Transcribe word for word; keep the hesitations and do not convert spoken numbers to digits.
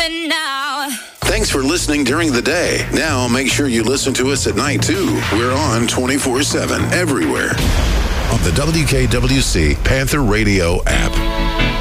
moving now. Thanks for listening during the day. Now make sure you listen to us at night, too. We're on twenty-four seven everywhere on the W K W C Panther Radio app.